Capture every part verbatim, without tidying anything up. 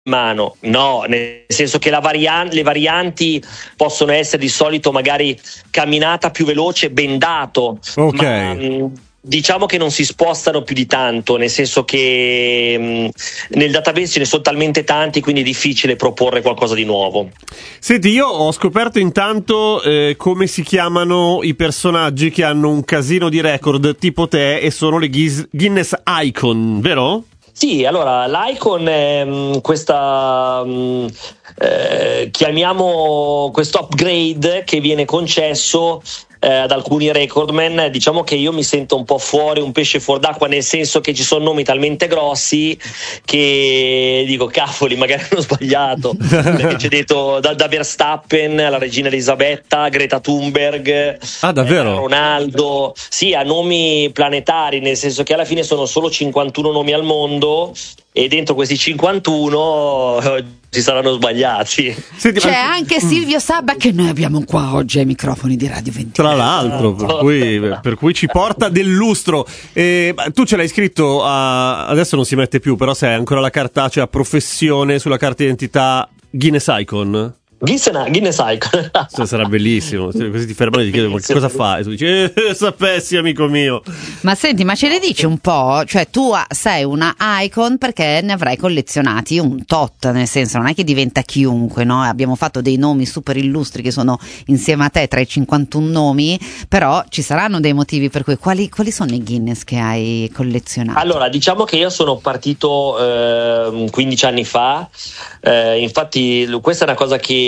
mano, no, nel senso che la varian- le varianti possono essere di solito magari camminata più veloce, bendato, ok, ma mh, diciamo che non si spostano più di tanto, nel senso che mh, nel database ce ne sono talmente tanti, quindi è difficile proporre qualcosa di nuovo. Senti, io ho scoperto intanto eh, come si chiamano i personaggi che hanno un casino di record tipo te e sono le Guis- Guinness Icon, vero? Sì, allora l'Icon è mh, questa mh, eh, chiamiamo questo upgrade che viene concesso eh, ad alcuni recordman. Diciamo che io mi sento un po' fuori, un pesce fuor d'acqua, nel senso che ci sono nomi talmente grossi che dico cavoli, magari hanno sbagliato, perché c'è detto da, da Verstappen alla regina Elisabetta, Greta Thunberg, ah davvero? eh, Ronaldo, sì, a nomi planetari, nel senso che alla fine sono solo cinquantuno nomi al mondo e dentro questi cinquantuno eh, ci saranno sbagliati. Senti, c'è ma... anche Silvio Sabba che noi abbiamo qua oggi ai microfoni di Radio venti. Tra l'altro, per cui, per cui ci porta del lustro. Eh, tu ce l'hai scritto a, adesso non si mette più, però se hai ancora la cartacea professione sulla carta d'identità Guinness Icon? Guinness Icon. Sarà bellissimo, così ti fermano e ti chiedono che cosa fa e tu dici eh, sapessi amico mio. Ma senti, ma ce ne dici un po'? Cioè tu sei una icon perché ne avrai collezionati un tot, nel senso non è che diventa chiunque, no? Abbiamo fatto dei nomi super illustri che sono insieme a te tra i cinquantuno nomi, però ci saranno dei motivi per cui quali, quali sono i Guinness che hai collezionato? Allora, diciamo che io sono partito eh, quindici anni fa, eh, infatti questa è una cosa che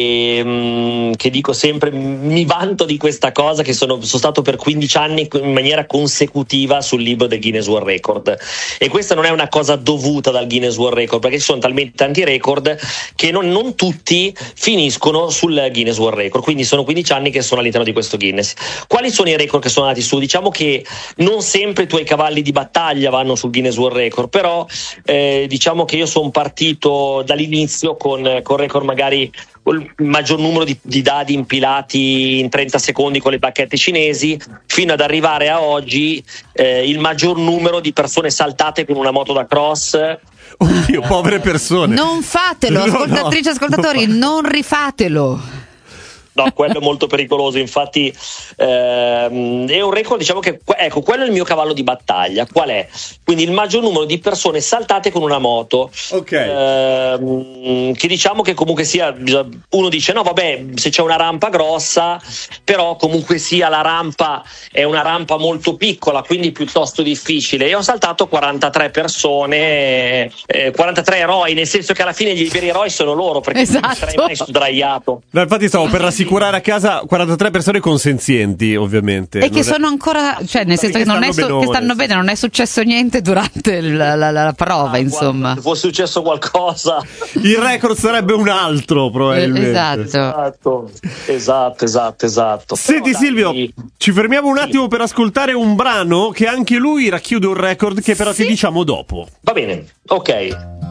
che dico sempre, mi vanto di questa cosa, che sono, sono stato per quindici anni in maniera consecutiva sul libro del Guinness World Record, e questa non è una cosa dovuta dal Guinness World Record, perché ci sono talmente tanti record che non, non tutti finiscono sul Guinness World Record, quindi sono quindici anni che sono all'interno di questo Guinness. Quali sono i record che sono andati su? Diciamo che non sempre i tuoi cavalli di battaglia vanno sul Guinness World Record, però eh, diciamo che io sono partito dall'inizio con, con record magari il maggior numero di, di dadi impilati in trenta secondi con le bacchette cinesi, fino ad arrivare a oggi eh, il maggior numero di persone saltate con una moto da cross. Oddio, povere persone. Non fatelo, no, ascoltatrici e no, ascoltatori, no. Non rifatelo. No, quello è molto pericoloso, infatti ehm, è un record, diciamo che ecco, quello è il mio cavallo di battaglia. Qual è? Quindi il maggior numero di persone saltate con una moto, okay. ehm, che diciamo che comunque sia, uno dice no vabbè, se c'è una rampa grossa, però comunque sia la rampa è una rampa molto piccola, quindi piuttosto difficile, e ho saltato quarantatré persone, eh, quarantatré eroi, nel senso che alla fine gli veri eroi sono loro, perché esatto. non sarei mai sdraiato. No, infatti stavo per rassicurare a casa quarantatré persone consenzienti, ovviamente. E che non sono è... ancora, cioè nel senso che, non è su- benone, che stanno bene, non è successo niente durante la, la, la prova, ah, insomma. Se fosse successo qualcosa, il record sarebbe un altro, probabilmente. Esatto. Esatto, esatto, esatto, esatto. Senti però, Silvio, dai, ci fermiamo un sì. attimo per ascoltare un brano che anche lui racchiude un record che però sì. ti diciamo dopo. Va bene, ok.